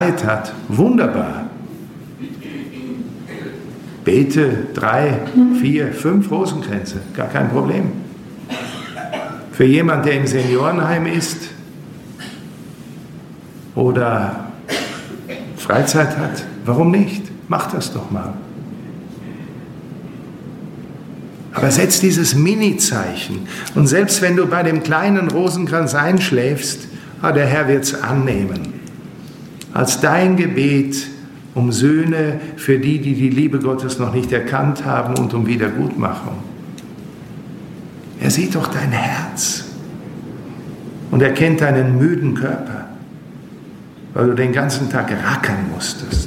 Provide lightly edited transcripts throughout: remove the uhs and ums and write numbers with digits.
hat, wunderbar. Bete 3, 4, 5 Rosenkränze, gar kein Problem. Für jemanden, der im Seniorenheim ist oder Freizeit hat, warum nicht? Mach das doch mal. Aber setz dieses Mini-Zeichen. Und selbst wenn du bei dem kleinen Rosenkranz einschläfst, der Herr wird es annehmen. Als dein Gebet um Söhne für die, die die Liebe Gottes noch nicht erkannt haben und um Wiedergutmachung. Er sieht doch dein Herz und er kennt deinen müden Körper, weil du den ganzen Tag rackern musstest.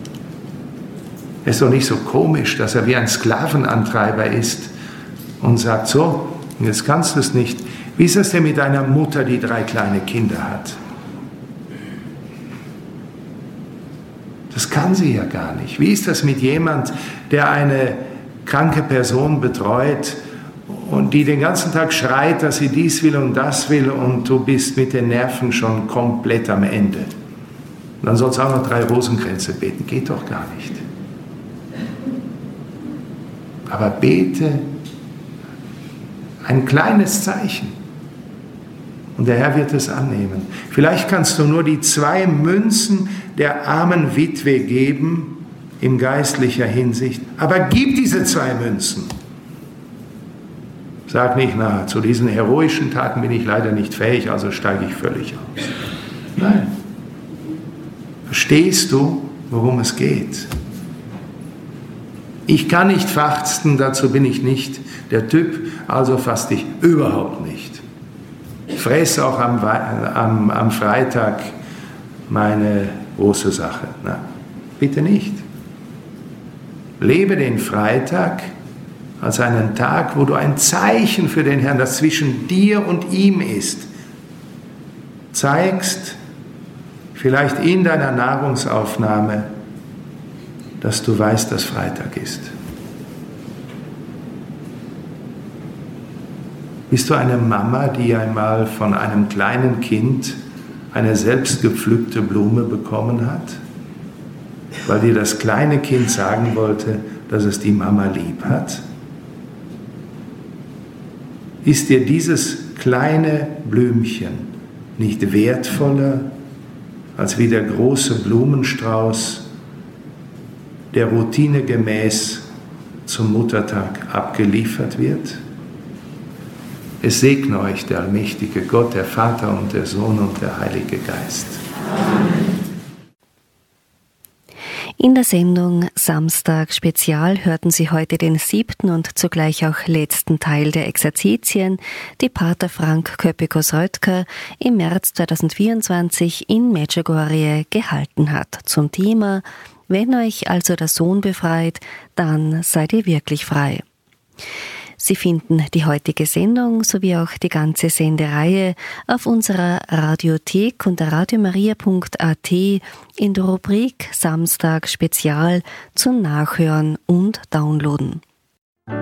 Es ist doch nicht so komisch, dass er wie ein Sklavenantreiber ist und sagt, so, jetzt kannst du es nicht. Wie ist es denn mit einer Mutter, die 3 kleine Kinder hat? Das kann sie ja gar nicht. Wie ist das mit jemand, der eine kranke Person betreut und die den ganzen Tag schreit, dass sie dies will und das will und du bist mit den Nerven schon komplett am Ende? Und dann sollst du auch noch 3 Rosenkränze beten. Geht doch gar nicht. Aber bete ein kleines Zeichen und der Herr wird es annehmen. Vielleicht kannst du nur die 2 Münzen der armen Witwe geben in geistlicher Hinsicht, aber gib diese 2 Münzen. Sag nicht, na, zu diesen heroischen Taten bin ich leider nicht fähig, also steige ich völlig aus. Nein. Verstehst du, worum es geht? Ich kann nicht fasten, dazu bin ich nicht der Typ, also faste ich überhaupt nicht. Ich fresse auch am Freitag meine große Sache. Na, bitte nicht. Lebe den Freitag als einen Tag, wo du ein Zeichen für den Herrn, das zwischen dir und ihm ist, zeigst, vielleicht in deiner Nahrungsaufnahme, dass du weißt, dass Freitag ist. Bist du eine Mama, die einmal von einem kleinen Kind eine selbstgepflückte Blume bekommen hat, weil dir das kleine Kind sagen wollte, dass es die Mama lieb hat? Ist dir dieses kleine Blümchen nicht wertvoller als wie der große Blumenstrauß, der routinegemäß zum Muttertag abgeliefert wird? Es segne euch der allmächtige Gott, der Vater und der Sohn und der Heilige Geist. In der Sendung Samstag Spezial hörten Sie heute den 7. und zugleich auch letzten Teil der Exerzitien, die Pater Frank Köppikos-Röttger im März 2024 in Medjugorje gehalten hat zum Thema „Wenn euch also der Sohn befreit, dann seid ihr wirklich frei“. Sie finden die heutige Sendung sowie auch die ganze Sendereihe auf unserer Radiothek unter radiomaria.at in der Rubrik Samstag Spezial zum Nachhören und Downloaden.